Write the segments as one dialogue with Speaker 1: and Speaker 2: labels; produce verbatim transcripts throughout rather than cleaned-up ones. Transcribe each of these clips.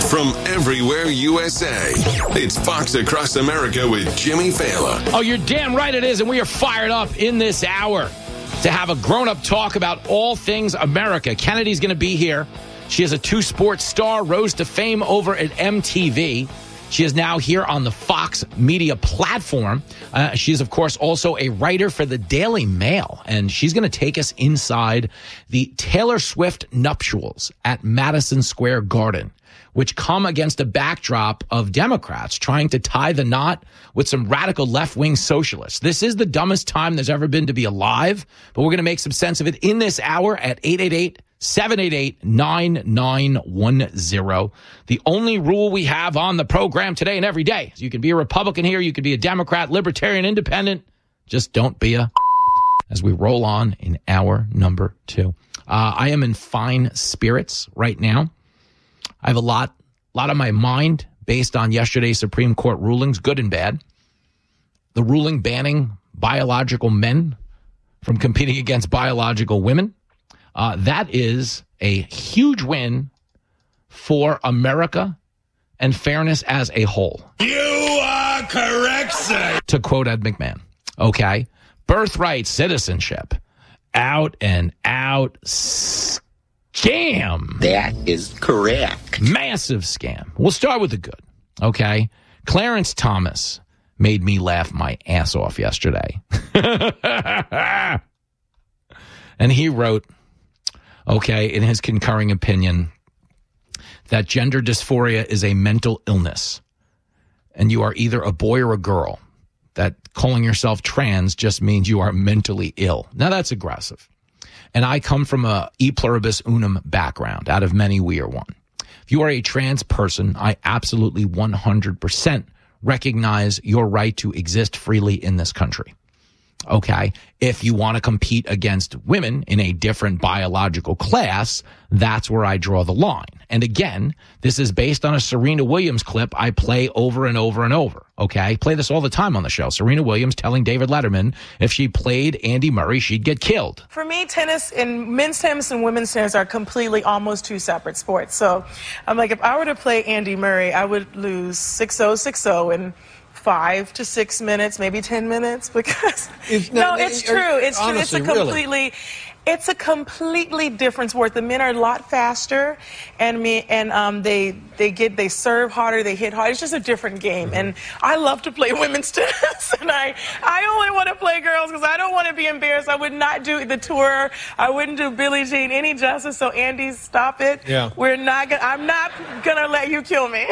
Speaker 1: from everywhere U S A. It's Fox Across America with Jimmy Fallon.
Speaker 2: Oh, you're damn right it is, and we are fired up in this hour to have a grown-up talk about all things America. Kennedy's going to be here. She is a two-sport star, rose to fame over at M T V. She is now here on the Fox Media platform. Uh, she is, of course, also a writer for the Daily Mail, and she's going to take us inside the Taylor Swift nuptials at Madison Square Garden, which come against a backdrop of Democrats trying to tie the knot with some radical left-wing socialists. This is the dumbest time there's ever been to be alive, but we're going to make some sense of it in this hour at eight eight eight, seven eight eight, nine nine one zero. The only rule we have on the program today and every day is you can be a Republican here, you can be a Democrat, Libertarian, Independent. Just don't be a... As we roll on in hour number two. Uh, I am in fine spirits right now. I have a lot, lot on my mind based on yesterday's Supreme Court rulings, good and bad. The ruling banning biological men from competing against biological women. Uh, that is a huge win for America and fairness as a whole.
Speaker 3: You are correct, sir.
Speaker 2: To quote Ed McMahon. Okay. Birthright citizenship. Out and out scam.
Speaker 4: That is correct.
Speaker 2: Massive scam. We'll start with the good. Okay. Clarence Thomas made me laugh my ass off yesterday. And he wrote, okay, in his concurring opinion, that gender dysphoria is a mental illness. And you are either a boy or a girl. That calling yourself trans just means you are mentally ill. Now, that's aggressive. And I come from a e pluribus unum background. Out of many, we are one. If you are a trans person, I absolutely one hundred percent recognize your right to exist freely in this country. Okay, if you want to compete against women in a different biological class, that's where I draw the line. And again, this is based on a Serena Williams clip I play over and over and over. Okay, I play this all the time on the show. Serena Williams telling David Letterman if she played Andy Murray, she'd get killed.
Speaker 5: For me, tennis and men's tennis and women's tennis are completely almost two separate sports. So I'm like, if I were to play Andy Murray, I would lose six oh, six oh, and five to six minutes, maybe ten minutes, because
Speaker 6: if,
Speaker 5: no,
Speaker 6: no,
Speaker 5: it's true. It's
Speaker 6: honestly,
Speaker 5: true. It's a completely,
Speaker 6: really.
Speaker 5: it's a completely different sport. The men are a lot faster, and me and um, they they get they serve harder, they hit hard. It's just a different game, mm-hmm. and I love to play women's tennis, and I I only want to play girls because I don't want to be embarrassed. I would not do the tour. I wouldn't do Billie Jean any justice. So Andy, stop it.
Speaker 6: Yeah.
Speaker 5: We're not. Gonna, I'm not gonna let you kill me.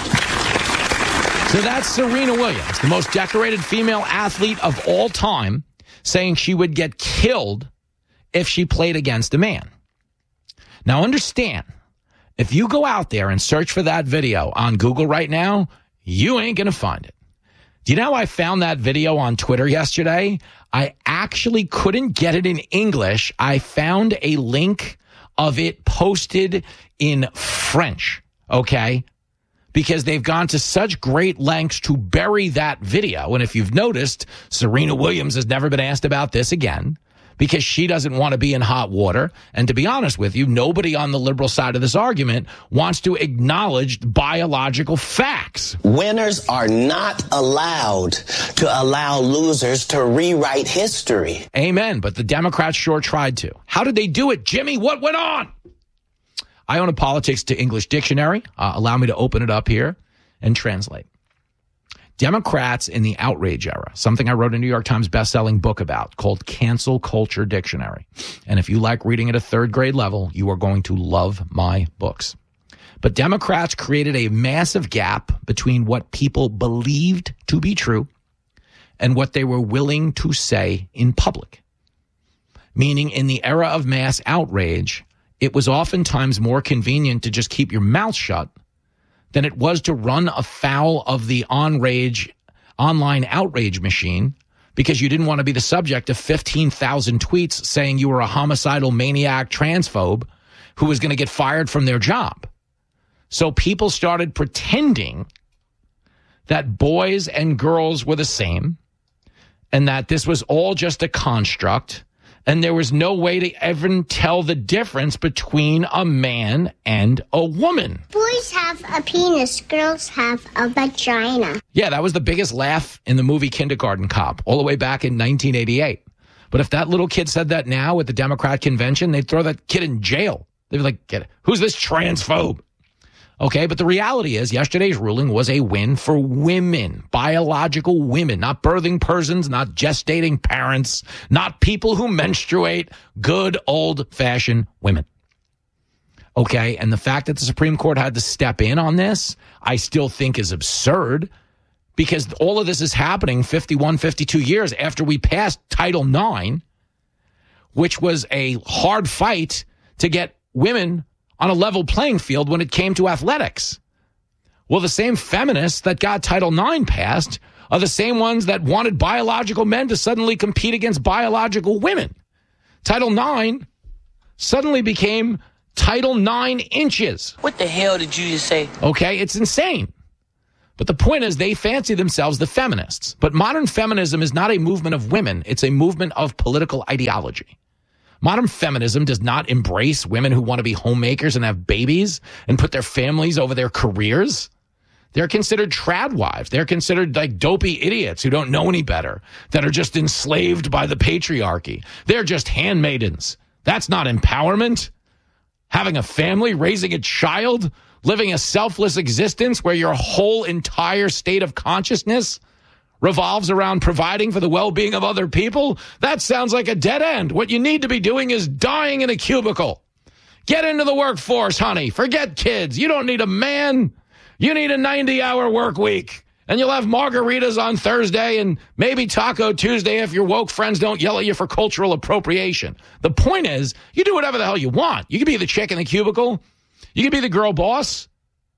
Speaker 2: So that's Serena Williams, the most decorated female athlete of all time, saying she would get killed if she played against a man. Now understand, if you go out there and search for that video on Google right now, you ain't going to find it. Do you know how I found that video on Twitter yesterday? I actually couldn't get it in English. I found a link of it posted in French, okay? Because they've gone to such great lengths to bury that video. And if you've noticed, Serena Williams has never been asked about this again because she doesn't want to be in hot water. And to be honest with you, nobody on the liberal side of this argument wants to acknowledge biological facts.
Speaker 4: Winners are not allowed to allow losers to rewrite history.
Speaker 2: Amen. But the Democrats sure tried to. How did they do it, Jimmy? What went on? I own a politics to English dictionary. Uh, allow me to open it up here and translate. Democrats in the outrage era, something I wrote a New York Times bestselling book about called Cancel Culture Dictionary. And if you like reading at a third grade level, you are going to love my books. But Democrats created a massive gap between what people believed to be true and what they were willing to say in public. Meaning in the era of mass outrage, it was oftentimes more convenient to just keep your mouth shut than it was to run afoul of the on-rage, online outrage machine because you didn't want to be the subject of fifteen thousand tweets saying you were a homicidal maniac transphobe who was going to get fired from their job. So people started pretending that boys and girls were the same and that this was all just a construct And there was no way to even tell the difference between a man and a woman.
Speaker 6: Boys have a penis, girls have a vagina.
Speaker 2: Yeah, that was the biggest laugh in the movie Kindergarten Cop, all the way back in nineteen eighty-eight. But if that little kid said that now at the Democrat convention, they'd throw that kid in jail. They'd be like, get it. Who's this transphobe? Okay, but the reality is yesterday's ruling was a win for women, biological women, not birthing persons, not gestating parents, not people who menstruate, good old-fashioned women. Okay, and the fact that the Supreme Court had to step in on this, I still think is absurd, because all of this is happening fifty-one, fifty-two years after we passed Title nine, which was a hard fight to get women on a level playing field when it came to athletics. Well, the same feminists that got Title nine passed are the same ones that wanted biological men to suddenly compete against biological women. Title nine suddenly became Title nine inches.
Speaker 7: What the hell did you just say?
Speaker 2: Okay, it's insane. But the point is they fancy themselves the feminists. But modern feminism is not a movement of women. It's a movement of political ideology. Modern feminism does not embrace women who want to be homemakers and have babies and put their families over their careers. They're considered trad wives. They're considered like dopey idiots who don't know any better, that are just enslaved by the patriarchy. They're just handmaidens. That's not empowerment. Having a family, raising a child, living a selfless existence where your whole entire state of consciousness revolves around providing for the well-being of other people, that sounds like a dead end. What you need to be doing is dying in a cubicle. Get into the workforce, honey. Forget kids. You don't need a man. You need a ninety-hour work week. And you'll have margaritas on Thursday and maybe Taco Tuesday if your woke friends don't yell at you for cultural appropriation. The point is, you do whatever the hell you want. You can be the chick in the cubicle. You can be the girl boss.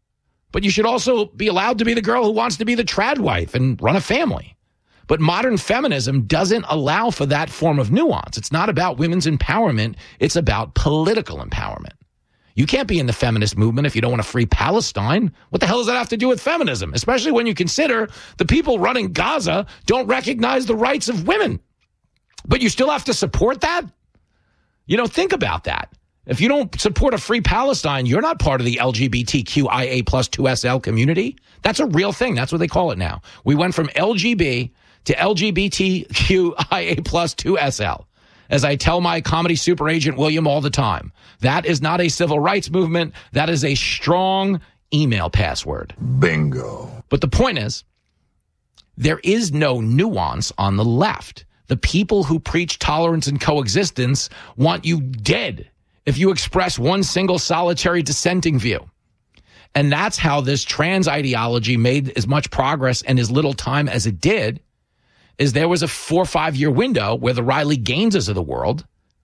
Speaker 2: But you should also be allowed to be the girl who wants to be the trad wife and run a family. But modern feminism doesn't allow for that form of nuance. It's not about women's empowerment. It's about political empowerment. You can't be in the feminist movement if you don't want to free Palestine. What the hell does that have to do with feminism? Especially when you consider the people running Gaza don't recognize the rights of women. But you still have to support that? You know, think about that. If you don't support a free Palestine, you're not part of the L G B T Q I A plus two S L community. That's a real thing. That's what they call it now. We went from L G B to L G B T Q I A plus two S L. As I tell my comedy super agent William all the time, that is not a civil rights movement. That is a strong email password.
Speaker 3: Bingo.
Speaker 2: But the point is, there is no nuance on the left. The people who preach tolerance and coexistence want you dead if you express one single solitary dissenting view. And that's how this trans ideology made as much progress in as little time as it did, is there was a four or five year window where the Riley Gaineses of the world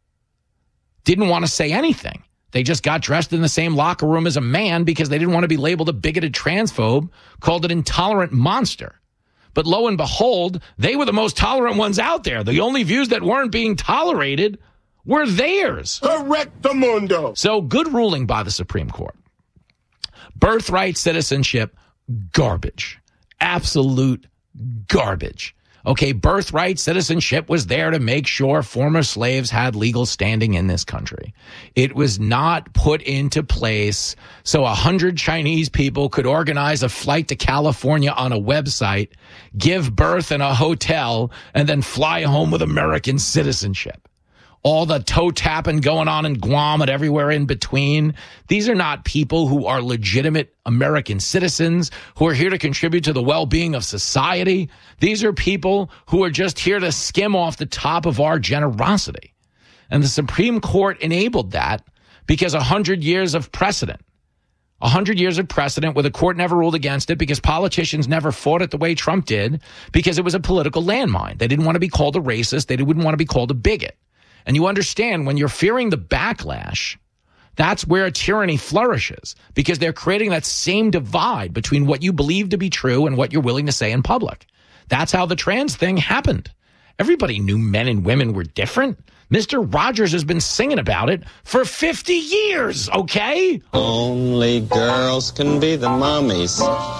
Speaker 2: didn't want to say anything. They just got dressed in the same locker room as a man because they didn't want to be labeled a bigoted transphobe, called an intolerant monster. But lo and behold, they were the most tolerant ones out there. The only views that weren't being tolerated were theirs.
Speaker 3: Correctamundo.
Speaker 2: So good ruling by the Supreme Court. Birthright citizenship, garbage. Absolute garbage. Okay, birthright citizenship was there to make sure former slaves had legal standing in this country. It was not put into place so a hundred Chinese people could organize a flight to California on a website, give birth in a hotel, and then fly home with American citizenship. All the toe tapping going on in Guam and everywhere in between. These are not people who are legitimate American citizens who are here to contribute to the well-being of society. These are people who are just here to skim off the top of our generosity. And the Supreme Court enabled that because a hundred years of precedent, a hundred years of precedent where the court never ruled against it because politicians never fought it the way Trump did because it was a political landmine. They didn't want to be called a racist. They wouldn't want to be called a bigot. And you understand when you're fearing the backlash, that's where tyranny flourishes because they're creating that same divide between what you believe to be true and what you're willing to say in public. That's how the trans thing happened. Everybody knew men and women were different. Mister Rogers has been singing about it for fifty years, okay?
Speaker 8: Only girls can be the mommies.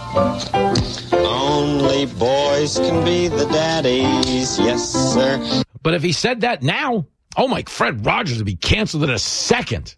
Speaker 8: Only boys can be the daddies. Yes, sir.
Speaker 2: But if he said that now, Oh, my, Fred Rogers would be canceled in a second.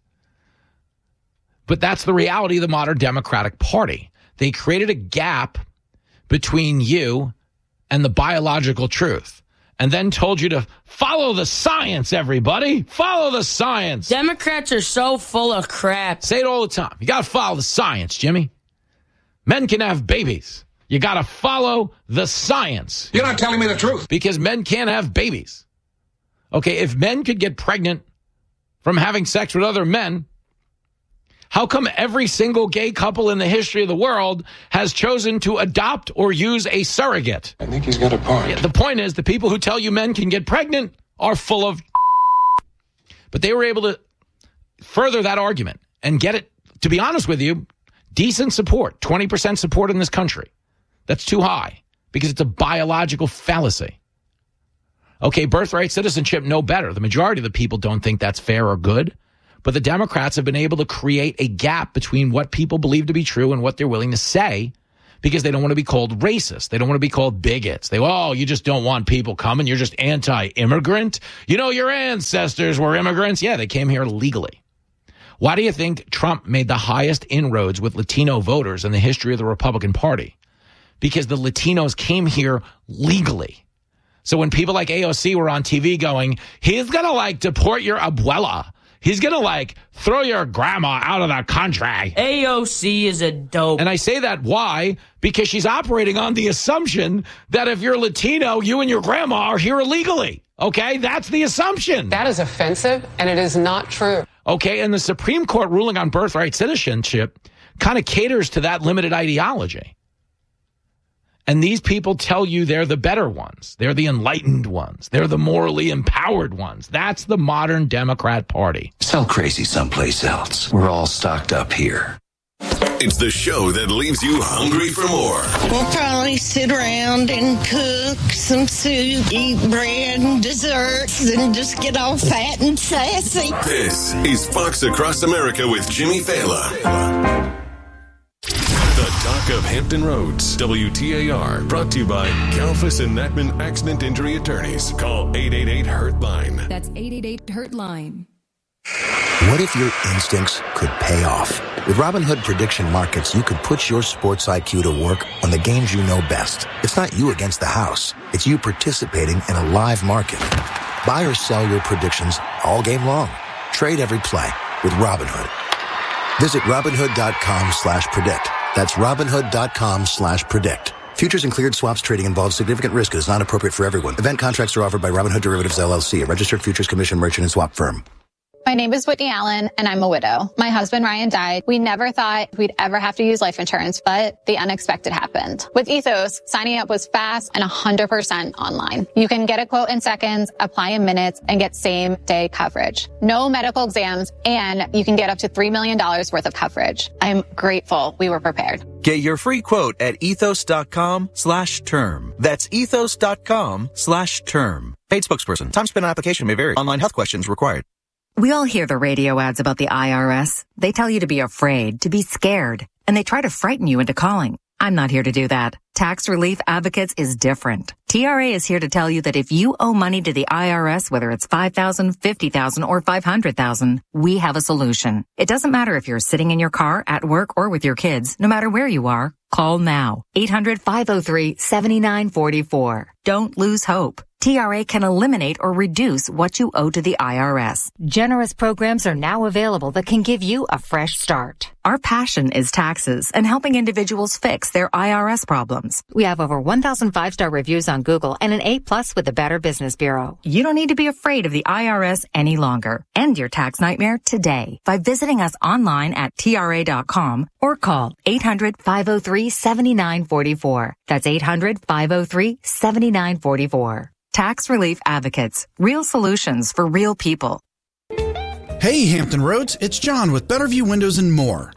Speaker 2: But that's the reality of the modern Democratic Party. They created a gap between you and the biological truth, and then told you to follow the science, everybody. Follow the science.
Speaker 7: Democrats are so full of crap.
Speaker 2: Say it all the time. You got to follow the science, Jimmy. Men can have babies. You got to follow the science.
Speaker 3: You're not telling me the truth.
Speaker 2: Because men can't have babies. Okay, if men could get pregnant from having sex with other men, how come every single gay couple in the history of the world has chosen to adopt or use a surrogate?
Speaker 3: I think he's got a point.
Speaker 2: Yeah, the point is, the people who tell you men can get pregnant are full of... But they were able to further that argument and get it, to be honest with you, decent support, twenty percent support in this country. That's too high because it's a biological fallacy. Okay, birthright citizenship, no better. The majority of the people don't think that's fair or good. But the Democrats have been able to create a gap between what people believe to be true and what they're willing to say because they don't want to be called racist. They don't want to be called bigots. They, oh, you just don't want people coming. You're just anti-immigrant. You know, your ancestors were immigrants. Yeah, they came here legally. Why do you think Trump made the highest inroads with Latino voters in the history of the Republican Party? Because the Latinos came here legally. So when people like A O C were on T V going, he's going to like deport your abuela. He's going to like throw your grandma out of the country.
Speaker 7: A O C is a dope.
Speaker 2: And I say that why? Because she's operating on the assumption that if you're Latino, you and your grandma are here illegally. Okay, that's the assumption.
Speaker 9: That is offensive, and it is not true.
Speaker 2: Okay, and the Supreme Court ruling on birthright citizenship kind of caters to that limited ideology. And these people tell you they're the better ones. They're the enlightened ones. They're the morally empowered ones. That's the modern Democrat Party.
Speaker 10: Sell crazy someplace else. We're all stocked up here.
Speaker 1: It's the show that leaves you hungry for more.
Speaker 11: We'll probably sit around and cook some soup, eat bread and desserts, and just get all fat and sassy.
Speaker 1: This is Fox Across America with Jimmy Fallon. The Talk of Hampton Roads, W T A R, brought to you by Kalfas and Natman Accident Injury Attorneys. Call eight eight eight, hurt line.
Speaker 12: That's eight eight eight, hurt line.
Speaker 13: What if your instincts could pay off? With Robinhood Prediction Markets, you could put your sports I Q to work on the games you know best. It's not you against the house. It's you participating in a live market. Buy or sell your predictions all game long. Trade every play with Robinhood. Visit Robinhood.com slash predict. That's Robinhood.com slash predict. Futures and cleared swaps trading involves significant risk and is not appropriate for everyone. Event contracts are offered by Robinhood Derivatives, L L C, a registered futures commission merchant and swap firm.
Speaker 14: My name is Whitney Allen, and I'm a widow. My husband, Ryan, died. We never thought we'd ever have to use life insurance, but the unexpected happened. With Ethos, signing up was fast and one hundred percent online. You can get a quote in seconds, apply in minutes, and get same-day coverage. No medical exams, and you can get up to three million dollars worth of coverage. I'm grateful we were prepared.
Speaker 15: Get your free quote at ethos.com slash term. That's ethos.com slash term. Paid spokesperson. Time spent on application may vary. Online health questions required.
Speaker 16: We all hear the radio ads about the I R S. They tell you to be afraid, to be scared, and they try to frighten you into calling. I'm not here to do that. Tax Relief Advocates is different. T R A is here to tell you that if you owe money to the I R S, whether it's five thousand dollars, fifty thousand dollars, or five hundred thousand dollars, we have a solution. It doesn't matter if you're sitting in your car, at work, or with your kids. No matter where you are, call now. eight hundred, five oh three, seven nine four four. Don't lose hope. T R A can eliminate or reduce what you owe to the I R S.
Speaker 17: Generous programs are now available that can give you a fresh start.
Speaker 16: Our passion is taxes and helping individuals fix their I R S problems.
Speaker 17: We have over one thousand five-star reviews on Google and an A plus with the Better Business Bureau.
Speaker 16: You don't need to be afraid of the I R S any longer. End your tax nightmare today by visiting us online at T R A dot com or call eight hundred, five oh three, seven nine four four. That's eight hundred, five oh three, seven nine four four. Tax Relief Advocates. Real solutions for real people.
Speaker 18: Hey, Hampton Roads, it's John with Betterview Windows and More.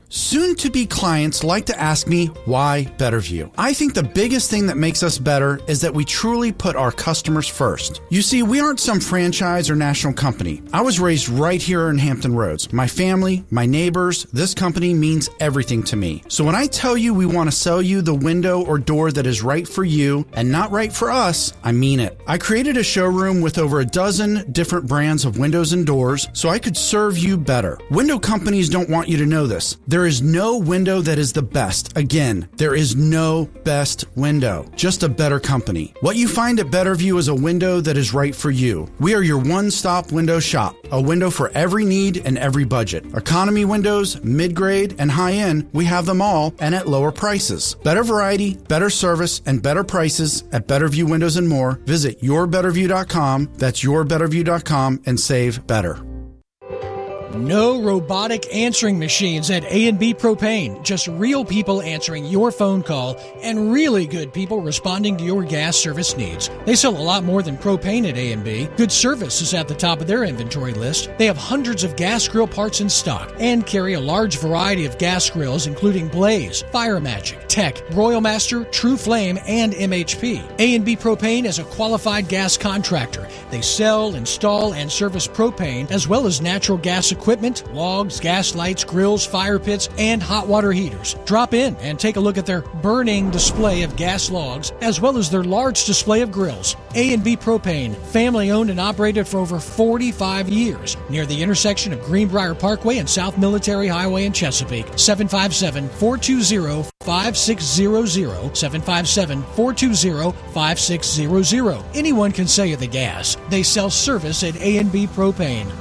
Speaker 18: Soon-to-be clients like to ask me, why Betterview? I think the biggest thing that makes us better is that we truly put our customers first. You see, we aren't some franchise or national company. I was raised right here in Hampton Roads. My family, my neighbors, this company means everything to me. So when I tell you we want to sell you the window or door that is right for you and not right for us, I mean it. I created a showroom with over a dozen different brands of windows and doors so I could serve you better. Window companies don't want you to know this. There is no window that is the best. Again, there is no best window, just a better company. What you find at Betterview is a window that is right for you. We are your one-stop window shop, a window for every need and every budget. Economy windows, mid-grade, and high-end, we have them all and at lower prices. Better variety, better service, and better prices at Betterview Windows and More. Visit your better view dot com. That's your better view dot com and save better.
Speaker 19: No robotic answering machines at A and B Propane. Just real people answering your phone call and really good people responding to your gas service needs. They sell a lot more than propane at A and B. Good service is at the top of their inventory list. They have hundreds of gas grill parts in stock and carry a large variety of gas grills including Blaze, Fire Magic, Tech, Royal Master, True Flame, and M H P. A and B Propane is a qualified gas contractor. They sell, install, and service propane as well as natural gas equipment, logs, gas lights, grills, fire pits, and hot water heaters. Drop in and take a look at their burning display of gas logs as well as their large display of grills. A and B Propane, family owned and operated for over forty-five years near the intersection of Greenbrier Parkway and South Military Highway in Chesapeake. seven five seven, four two zero, five six zero zero, seven five seven, four two zero, five six zero zero. Anyone can sell you the gas. They sell service at A and B Propane.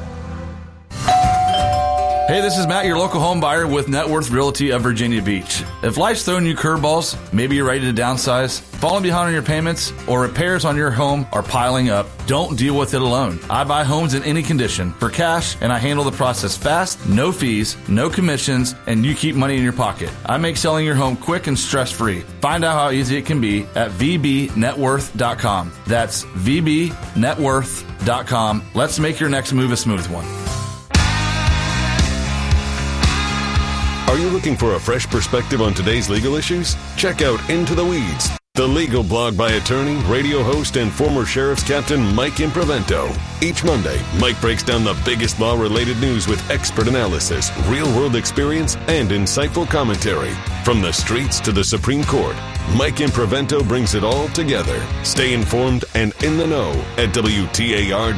Speaker 20: Hey, this is Matt, your local home buyer with Net Worth Realty of Virginia Beach. If life's throwing you curveballs, maybe you're ready to downsize, falling behind on your payments, or repairs on your home are piling up, don't deal with it alone. I buy homes in any condition for cash, and I handle the process fast, no fees, no commissions, and you keep money in your pocket. I make selling your home quick and stress-free. Find out how easy it can be at v b net worth dot com. That's v b net worth dot com. Let's make your next move a smooth one.
Speaker 1: Are you looking for a fresh perspective on today's legal issues? Check out Into the Weeds, the legal blog by attorney, radio host, and former Sheriff's Captain Mike Improvento. Each Monday, Mike breaks down the biggest law-related news with expert analysis, real-world experience, and insightful commentary. From the streets to the Supreme Court, Mike Improvento brings it all together. Stay informed and in the know at W T A R